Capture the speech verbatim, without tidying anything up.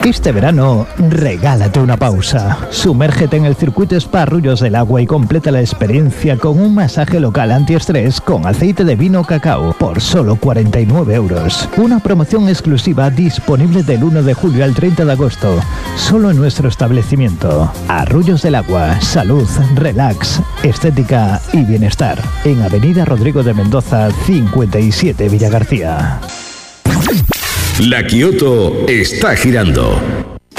Este verano, regálate una pausa. Sumérgete en el circuito Spa Arroyos del Agua y completa la experiencia con un masaje local antiestrés con aceite de vino cacao por solo cuarenta y nueve euros. Una promoción exclusiva disponible del uno de julio al treinta de agosto, solo en nuestro establecimiento. Arroyos del Agua, salud, relax, estética y bienestar. En Avenida Rodrigo de Mendoza, cincuenta y siete, Villagarcía. La Kioto está girando.